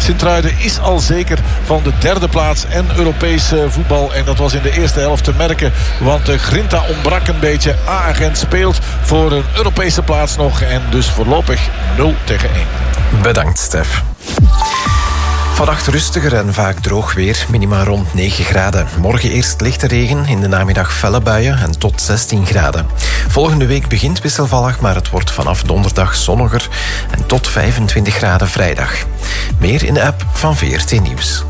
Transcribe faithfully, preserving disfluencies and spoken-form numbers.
Sint-Truiden is al zeker van de derde plaats en Europees voetbal. En dat was in de eerste helft te merken. Want de Grinta ontbrak een beetje. A-agent speelt voor een Europese plaats nog. En dus voorlopig nul tegen één. Bedankt, Stef. Vannacht rustiger en vaak droog weer, minima rond negen graden. Morgen eerst lichte regen, in de namiddag felle buien en tot zestien graden. Volgende week begint wisselvallig, maar het wordt vanaf donderdag zonniger en tot vijfentwintig graden vrijdag. Meer in de app van V R T Nieuws.